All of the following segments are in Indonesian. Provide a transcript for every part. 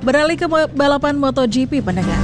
Beralih ke balapan MotoGP pendengar.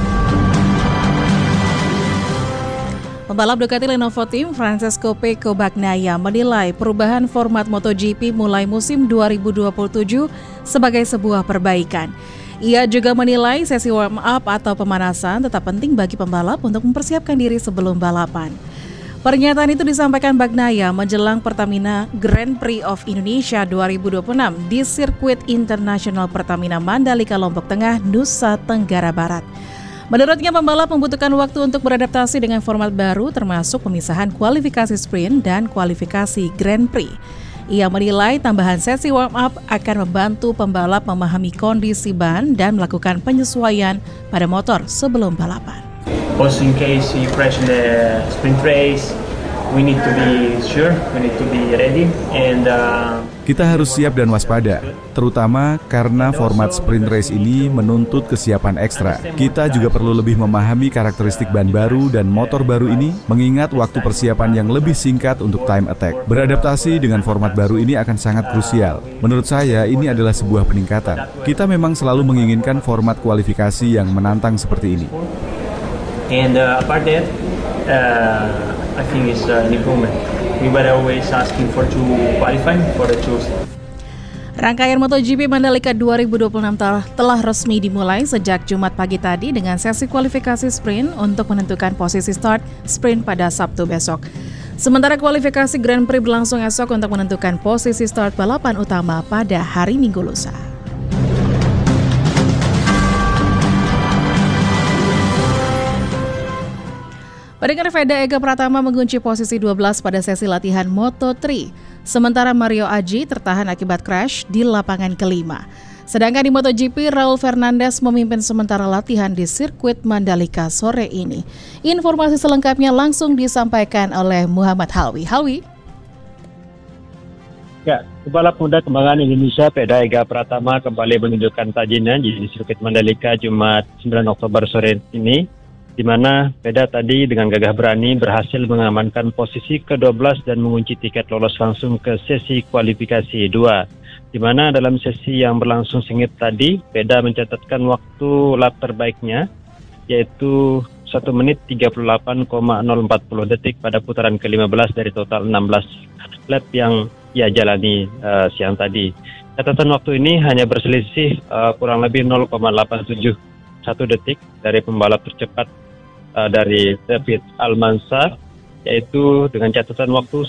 Pembalap Ducati Lenovo Team Francesco Pecco Bagnaia menilai perubahan format MotoGP mulai musim 2027 sebagai sebuah perbaikan. Ia juga menilai sesi warm up atau pemanasan tetap penting bagi pembalap untuk mempersiapkan diri sebelum balapan. Pernyataan itu disampaikan Bagnaia menjelang Pertamina Grand Prix of Indonesia 2026 di sirkuit internasional Pertamina Mandalika, Lombok Tengah, Nusa Tenggara Barat. Menurutnya, pembalap membutuhkan waktu untuk beradaptasi dengan format baru termasuk pemisahan kualifikasi sprint dan kualifikasi Grand Prix. Ia menilai tambahan sesi warm up akan membantu pembalap memahami kondisi ban dan melakukan penyesuaian pada motor sebelum balapan. Also, in case you crash in the sprint race, we need to be sure, we need to be ready, and kita harus siap dan waspada, terutama karena format sprint race ini menuntut kesiapan ekstra. Kita juga perlu lebih memahami karakteristik ban baru dan motor baru ini, mengingat waktu persiapan yang lebih singkat untuk time attack. Beradaptasi dengan format baru ini akan sangat krusial. Menurut saya, ini adalah sebuah peningkatan. Kita memang selalu menginginkan format kualifikasi yang menantang seperti ini. And apart that, I think it's an improvement. We were always asking for to qualify for the choose. Rangkaian MotoGP Mandalika 2026 telah resmi dimulai sejak Jumat pagi tadi dengan sesi kualifikasi sprint untuk menentukan posisi start sprint pada Sabtu besok. Sementara kualifikasi Grand Prix berlangsung esok untuk menentukan posisi start balapan utama pada hari Minggu lusa. Pendengar, Veda Ega Pratama mengunci posisi 12 pada sesi latihan Moto3, sementara Mario Aji tertahan akibat crash di lapangan kelima. Sedangkan di MotoGP, Raul Fernandez memimpin sementara latihan di sirkuit Mandalika sore ini. Informasi selengkapnya langsung disampaikan oleh Muhammad Halwi. Halwi? Ya, pembalap muda kebanggaan Indonesia Veda Ega Pratama kembali menunjukkan tajinya di sirkuit Mandalika Jumat 9 Oktober sore ini, di mana Veda tadi dengan gagah berani berhasil mengamankan posisi ke-12 dan mengunci tiket lolos langsung ke sesi kualifikasi 2. Di mana dalam sesi yang berlangsung sengit tadi, Veda mencatatkan waktu lap terbaiknya, yaitu 1 menit 38,040 detik pada putaran ke-15 dari total 16 lap yang ia jalani siang tadi. Catatan waktu ini hanya berselisih kurang lebih 0,871 detik dari pembalap tercepat dari David Almanza, yaitu dengan catatan waktu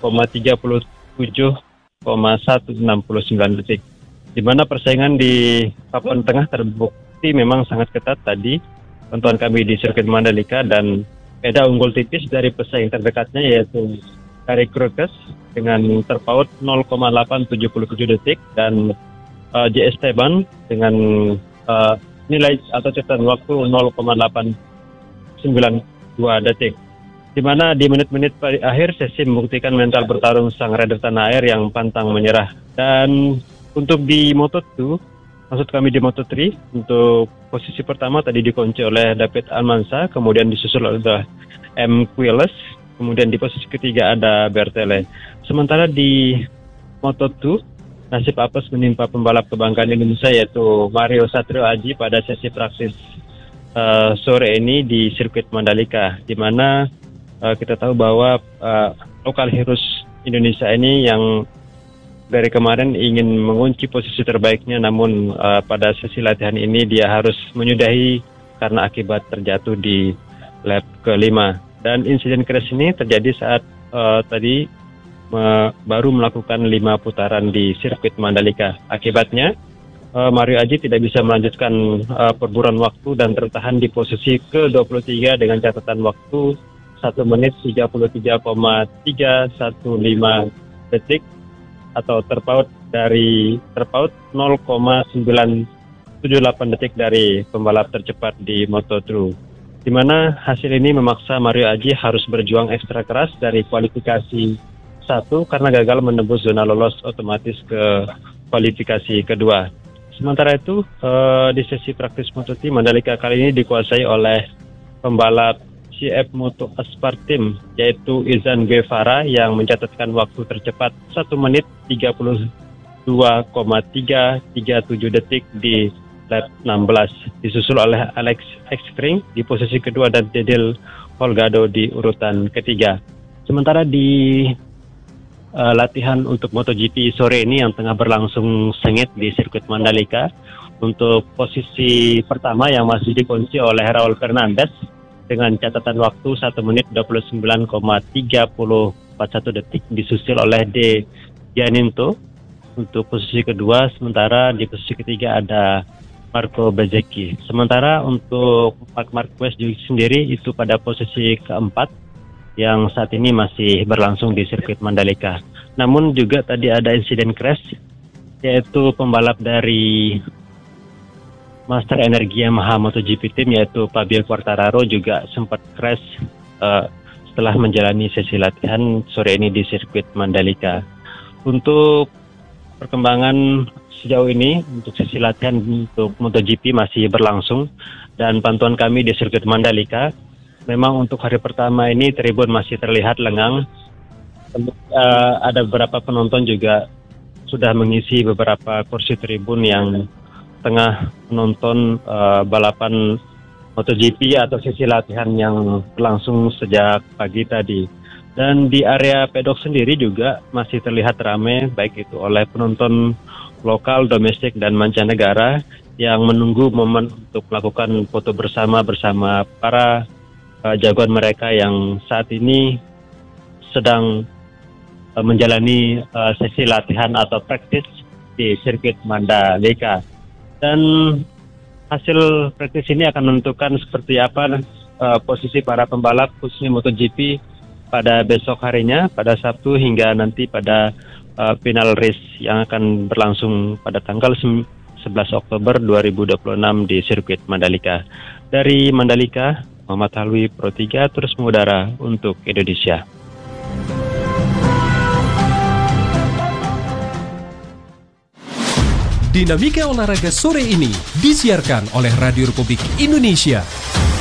1,37,169 detik. Di mana persaingan di papan tengah terbukti memang sangat ketat tadi. Pantauan kami di sirkuit Mandalika, dan Veda unggul tipis dari pesaing terdekatnya yaitu Eric Krukes dengan terpaut 0,877 detik dan J. Esteban dengan nilai atau catatan waktu 0,892 detik. Di mana di menit-menit akhir sesi membuktikan mental bertarung sang rider tanah air yang pantang menyerah. Dan untuk di Moto2, maksud kami di Moto3, untuk posisi pertama tadi dikunci oleh David Almanza, kemudian disusul oleh M. Quiles, kemudian di posisi ketiga ada Bertele. Sementara di Moto2, nasib apes menimpa pembalap kebanggaan Indonesia yaitu Mario Satrio Aji pada sesi praktis sore ini di sirkuit Mandalika, di mana kita tahu bahwa lokal heroes Indonesia ini yang dari kemarin ingin mengunci posisi terbaiknya, namun pada sesi latihan ini dia harus menyudahi karena akibat terjatuh di lap kelima. Dan insiden crash ini terjadi saat tadi baru melakukan 5 putaran di sirkuit Mandalika. Akibatnya Mario Aji tidak bisa melanjutkan perburuan waktu dan tertahan di posisi ke-23 dengan catatan waktu 1 menit 33,315 detik atau terpaut 0,978 detik dari pembalap tercepat di Moto2. Di mana hasil ini memaksa Mario Aji harus berjuang ekstra keras dari kualifikasi 1 karena gagal menembus zona lolos otomatis ke kualifikasi kedua. Sementara itu, di sesi praktis Moto3 Mandalika kali ini dikuasai oleh pembalap CF Moto Aspar Team, yaitu Izan Guevara yang mencatatkan waktu tercepat 1 menit 32,337 detik di lap 16, disusul oleh Alex Ekstring di posisi kedua dan Dedel Holgado di urutan ketiga. Sementara di latihan untuk MotoGP sore ini yang tengah berlangsung sengit di sirkuit Mandalika, untuk posisi pertama yang masih dikunci oleh Raul Fernandez dengan catatan waktu 1 menit 29,3041 detik, disusul oleh De Gianinto untuk posisi kedua, sementara di posisi ketiga ada Marco Bezzecchi. Sementara untuk Marc Marquez sendiri itu pada posisi keempat yang saat ini masih berlangsung di sirkuit Mandalika. Namun juga tadi ada insiden crash, yaitu pembalap dari Master Energi Yamaha MotoGP Team yaitu Fabio Quartararo juga sempat crash setelah menjalani sesi latihan sore ini di sirkuit Mandalika. Untuk perkembangan sejauh ini untuk sesi latihan untuk MotoGP masih berlangsung, dan pantauan kami di sirkuit Mandalika memang untuk hari pertama ini tribun masih terlihat lengang. Ada beberapa penonton juga sudah mengisi beberapa kursi tribun yang tengah menonton balapan MotoGP atau sesi latihan yang berlangsung sejak pagi tadi. Dan di area pedok sendiri juga masih terlihat ramai, baik itu oleh penonton lokal, domestik, dan mancanegara yang menunggu momen untuk melakukan foto bersama para jagoan mereka yang saat ini sedang menjalani sesi latihan atau praktis di sirkuit Mandalika. Dan hasil praktis ini akan menentukan seperti apa posisi para pembalap khususnya MotoGP pada besok harinya, pada Sabtu hingga nanti pada final race yang akan berlangsung pada tanggal 11 Oktober 2026 di sirkuit Mandalika. Dari Mandalika, Muhammad Halwi, Pro 3 terus mengudara untuk Indonesia. Dinamika olahraga sore ini disiarkan oleh Radio Republik Indonesia.